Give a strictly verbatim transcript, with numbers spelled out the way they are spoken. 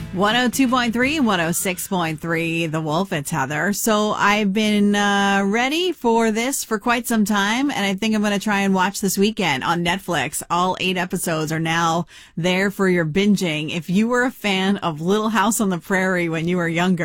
one oh two point three, one oh six point three, The Wolf, it's Heather. So I've been uh, ready for this for quite some time, and I think I'm going to try and watch this weekend on Netflix. All eight episodes are now there for your binging. If you were a fan of Little House on the Prairie when you were younger,